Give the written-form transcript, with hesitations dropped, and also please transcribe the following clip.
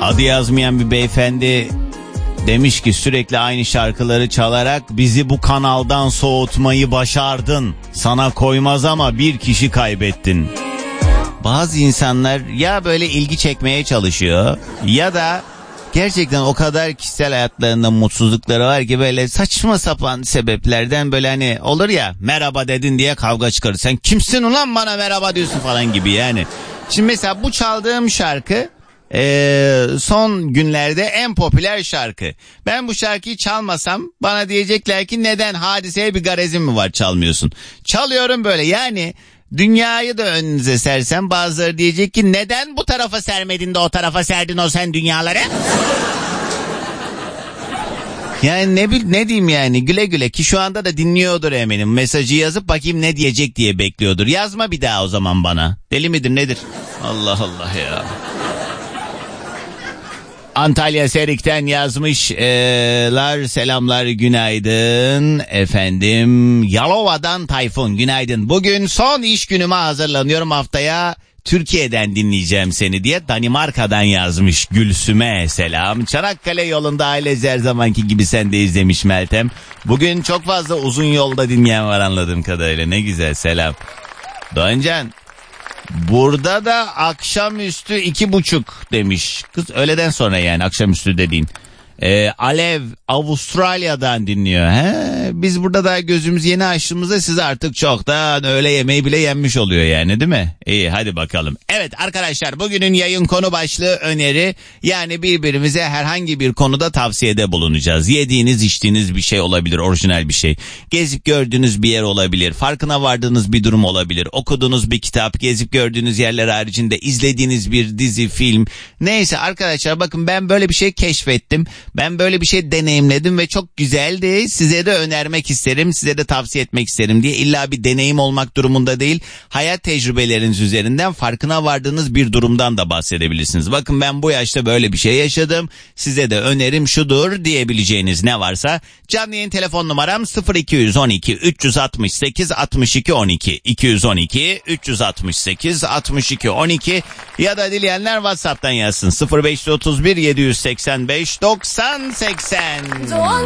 Adı yazmayan bir beyefendi demiş ki sürekli aynı şarkıları çalarak bizi bu kanaldan soğutmayı başardın. Sana koymaz ama bir kişi kaybettin. Bazı insanlar ya böyle ilgi çekmeye çalışıyor ya da gerçekten o kadar kişisel hayatlarında mutsuzlukları var ki böyle saçma sapan sebeplerden böyle hani olur ya merhaba dedin diye kavga çıkarır. Sen kimsin ulan bana merhaba diyorsun falan gibi yani. Şimdi mesela bu çaldığım şarkı son günlerde en popüler şarkı. Ben bu şarkıyı çalmasam bana diyecekler ki neden Hadise'ye bir garezin mi var çalmıyorsun? Çalıyorum böyle yani. Dünyayı da önünüze sersem bazıları diyecek ki neden bu tarafa sermedin de o tarafa serdin o sen dünyaları? Yani ne diyeyim yani güle güle ki şu anda da dinliyordur eminim. Mesajı yazıp bakayım ne diyecek diye bekliyordur. Yazma bir daha o zaman bana. Deli midir nedir? Allah Allah ya. Antalya Serik'ten yazmışlar. Selamlar, günaydın efendim. Yalova'dan Tayfun, günaydın. Bugün son iş günüme hazırlanıyorum, haftaya Türkiye'den dinleyeceğim seni diye Danimarka'dan yazmış Gülsüm'e selam. Çanakkale yolunda ailece her zamanki gibi sen de izlemiş Meltem. Bugün çok fazla uzun yolda dinleyen var anladığım kadarıyla, ne güzel, selam. Doğancan, burada da akşamüstü 2:30 demiş. Kız öğleden sonra yani akşamüstü dediğin. Alev Avustralya'dan dinliyor. Biz burada da gözümüz yeni açtığımızda siz artık çoktan öğle yemeği bile yenmiş oluyor yani, değil mi? İyi, hadi bakalım. Evet arkadaşlar, bugünün yayın konu başlığı öneri. Yani birbirimize herhangi bir konuda tavsiyede bulunacağız. Yediğiniz içtiğiniz bir şey olabilir, orijinal bir şey. Gezip gördüğünüz bir yer olabilir. Farkına vardığınız bir durum olabilir. Okuduğunuz bir kitap, gezip gördüğünüz yerler haricinde izlediğiniz bir dizi, film. Neyse arkadaşlar, bakın ben böyle bir şey keşfettim. Ben böyle bir şey deneyimledim ve çok güzeldi. Size de önermek isterim, size de tavsiye etmek isterim diye. İlla bir deneyim olmak durumunda değil. Hayat tecrübeleriniz üzerinden farkına vardığınız bir durumdan da bahsedebilirsiniz. Bakın ben bu yaşta böyle bir şey yaşadım. Size de önerim şudur diyebileceğiniz ne varsa. Canlı yayın telefon numaram 0212 368 62 12 212 368 62 12 ya da dileyenler WhatsApp'tan yazsın 0531 785 90 80.